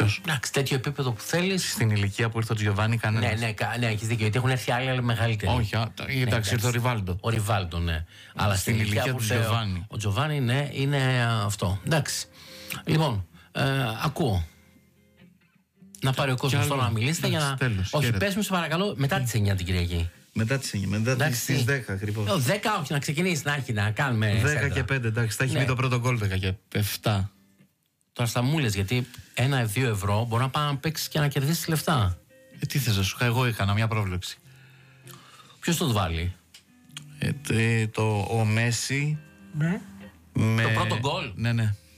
Ποιος? Εντάξει, τέτοιο επίπεδο που θέλεις. Στην ηλικία που ήρθε ο Τζιοβάνι, κανένας. Ναι, έχεις δίκιο. Γιατί έχουν έρθει άλλοι μεγαλύτεροι. Όχι, εντάξει, ήρθε ο Ριβάλντο. Ο Ριβάλντο, ναι. Αλλά στην ηλικία του Τζιοβάνι. Ο Τζιοβάνι, ναι, είναι αυτό. Εντάξει. Λοιπόν, ακούω. Να πάρει ο κόσμος τώρα να μιλήσετε για να. Τέλος, όχι, πες μου, σε παρακαλώ, μετά τις 9 την Κυριακή. Μετά τις 10 ακριβώς. 10, όχι, να ξεκινήσει να κάνουμε. 10 και 5, εντάξει, θα έχει μπει το πρώτο γκολ 10 και 7. Τώρα στα μούλες, γιατί 1-2 ευρώ μπορεί να πάει να παίξει και να κερδίσει λεφτά. Τι θες να σου, εγώ έκανα μια πρόβλεψη. Ποιος το βάλει? Ο Μέση. Ναι. Το πρώτο γκολ. Ναι.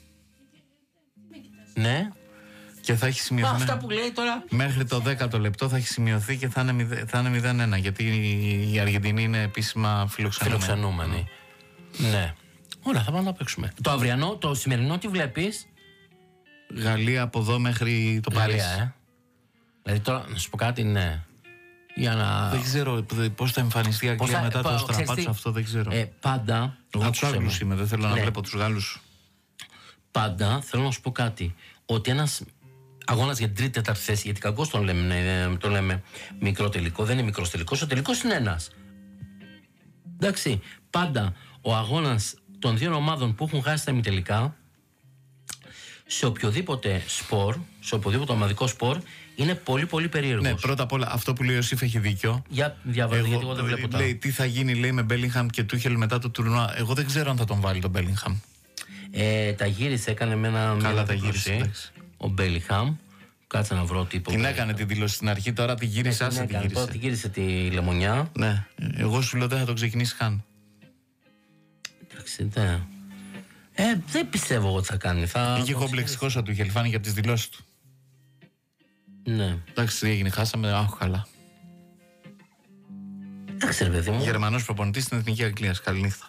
Ναι. Και θα έχει σημειωθεί. Αυτά που λέει τώρα. Μέχρι το 10ο λεπτό θα έχει σημειωθεί και θα είναι 0-1. Γιατί η Αργεντινή είναι επίσημα φιλοξενούμενη. Ναι. Ωραία, θα πάμε να παίξουμε. Το αυριανό, το σημερινό, τι βλέπεις? Γαλλία από εδώ μέχρι το Παρίσι. Δηλαδή τώρα, να σου πω κάτι, ναι. Για να... Δεν ξέρω πώς θα εμφανιστεί η Αγγλία μετά το στραπάτσο αυτό, δεν ξέρω. Πάντα. Εγώ τους Άγγλους είμαι, δεν θέλω να βλέπω τους Γάλλους. Πάντα θέλω να σου πω κάτι. Ότι ένας αγώνας για την τρίτη τέταρτη θέση, γιατί κακώς το λέμε μικρό τελικό, δεν είναι μικρός τελικός, ο τελικός είναι ένας. Εντάξει, πάντα ο αγώνας των δύο ομάδων που έχουν χάσει τα ημιτελικά, σε οποιοδήποτε σπορ, σε οποιοδήποτε ομαδικό σπορ, είναι πολύ πολύ περίεργος. Ναι, πρώτα απ' όλα αυτό που λέει ο Σίφ έχει δίκιο. Για διαβάζω, γιατί εγώ δεν βλέπω τα. Λέει τι θα γίνει, λέει, με Μπέλιγχαμ και Τούχελ μετά το τουρνουά. Εγώ δεν ξέρω αν θα τον βάλει τον Μπέλιγχαμ. Τα γύρισε, έκανε με ένα. Καλά τα γύρισε. Ο Μπέλιγχαμ. Κάτσε να βρω τίποτα. Την έκανε τη δήλωση στην αρχή, τώρα τη γύρισε, άσε τη γύρισε. Τώρα τη γύρισε τη λεμονιά. Ναι, εγώ σου λέω δεν θα τον ξεκινήσει καν. Εντάξει, ναι. Δεν πιστεύω ότι θα κάνει. Είχε κομπλεξικός ο Τούχελ, φάνηκε από τις δηλώσεις του. Ναι. Εντάξει, τι έγινε, χάσαμε, άχου καλά. Εντάξει, ρε παιδί μου. Γερμανός προπονητής στην Εθνική Αγγλίας. Καληνύχτα.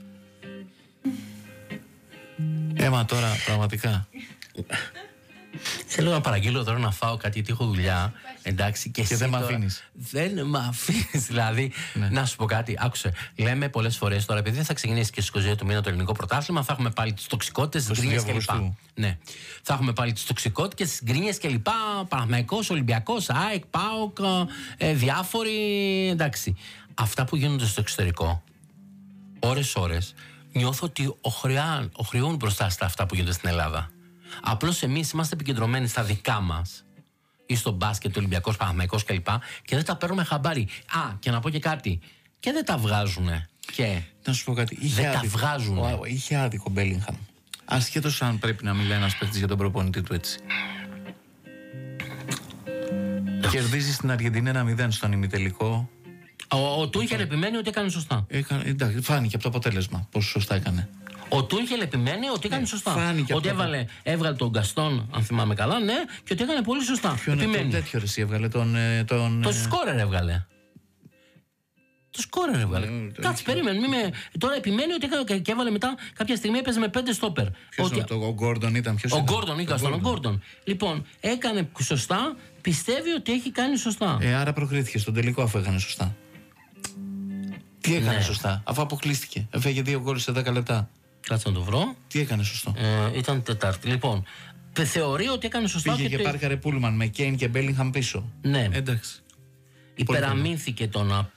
Έμα τώρα, πραγματικά. Θέλω να παραγγείλω τώρα να φάω κάτι, γιατί έχω δουλειά. Εντάξει, και δεν με αφήνεις. Δεν με αφήνεις, δηλαδή. Ναι. Να σου πω κάτι, άκουσε. Λέμε πολλές φορές τώρα, επειδή δεν θα ξεκινήσει και στις 22 του μήνα το ελληνικό πρωτάθλημα, θα έχουμε πάλι τις τοξικότητες, τις γκρίνιες κλπ. Ναι. Θα έχουμε πάλι τις τοξικότητες, τις γκρίνιες κλπ. Παναθηναϊκός, Ολυμπιακός, ΑΕΚ, ΠΑΟΚ, διάφοροι. Εντάξει. Αυτά που γίνονται στο εξωτερικό, ώρες, νιώθω ότι οχριούν μπροστά στα αυτά που γίνονται στην Ελλάδα. Απλώς εμείς είμαστε επικεντρωμένοι στα δικά μας, ή στο μπάσκετ, Ολυμπιακός, Παναθηναϊκός κλπ. Και δεν τα παίρνουμε χαμπάρι. Και να πω και κάτι. Και δεν τα βγάζουνε. Και να σου πω κάτι. Τα βγάζουνε. Είχε άδικο Μπέλιγχαμ. Ασχέτως αν πρέπει να μιλάει ένας παίκτης για τον προπονητή του έτσι. Κερδίζει στην Αργεντινή 1-0 στον ημιτελικό. Ο Τούχελ επιμένει ότι έκανε σωστά. Εντάξει, φάνηκε από το αποτέλεσμα πόσο σωστά έκανε. Ο Τούχελ επιμένει ότι έκανε σωστά. Ότι έβγαλε τον Γκαστόν, αν θυμάμαι καλά, ναι, και ότι έκανε πολύ σωστά. Ποιον τέτοιο ρεσί έβγαλε, το σκόρερ έβγαλε. Το σκόρερ έβγαλε. Κάτσε, περίμενε. Τώρα επιμένει ότι έκανε και έβαλε μετά κάποια στιγμή, έπαιζε με 5 στόπερ. Ο Γκόρντον ήταν πιο σωστά. Ο Γκόρντον. Λοιπόν, έκανε σωστά, πιστεύει ότι έχει κάνει σωστά. Άρα προκρίθηκε στον τελικό αφού έκανε σωστά. Τι έκανε σωστά, αφού αποκλείστηκε. Έφεγε 2 γκολ σε 10 λεπτά. Κάτσε να το βρω. Τι έκανε σωστό. Ήταν Τετάρτη. Λοιπόν, θεωρεί ότι έκανε σωστά. Πήγε και πάρκαρε πούλμαν με Κέιν και Μπέλιγχαμ πίσω. Ναι. Εντάξει. Υπεραμείνθηκε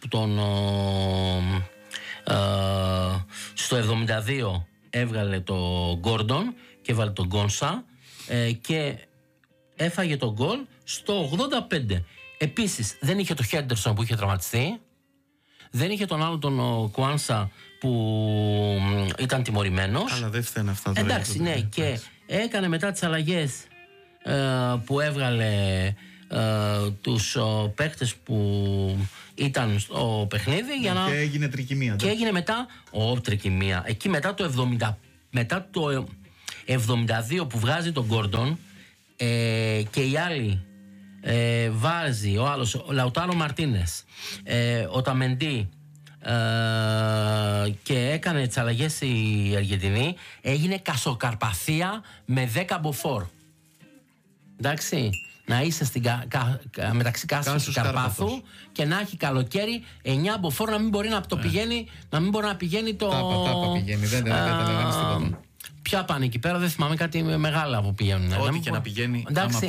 στο 72 έβγαλε το Γκόρντον και έβαλε τον Γκόνσα και έφαγε τον γκολ στο 85. Επίσης δεν είχε το Χέντερσον που είχε τραυματιστεί, δεν είχε τον άλλο τον Κουάνσα που ήταν τιμωρημένος. Αλλά δεν φταίνε αυτά. Εντάξει, ναι, και έκανε μετά τις αλλαγές που έβγαλε τους παίκτες που ήταν στο παιχνίδι για να... Και έγινε τρικυμία. Και έγινε μετά τρικυμία. Εκεί μετά το 72 που βγάζει τον Γκόρντον και οι άλλοι βάζει ο άλλος, ο Λαουτάρο Μαρτίνες, ο Ταμεντί, και έκανε τις αλλαγές η Αργεντινή, έγινε Κασοκαρπαθία με 10 μποφόρ. Εντάξει, να είσαι μεταξύ Κάσου και Καρπάθου και να έχει καλοκαίρι 9 μποφόρ, να μην μπορεί να το πηγαίνει, να μην μπορεί να πηγαίνει το... Τάπα πηγαίνει, δεν καταλαβαίνεις τίποτα. Ποια πάνε εκεί πέρα, δεν θυμάμαι, κάτι μεγάλα που πηγαίνουν. Ό,τι και να πηγαίνει. Εντάξει.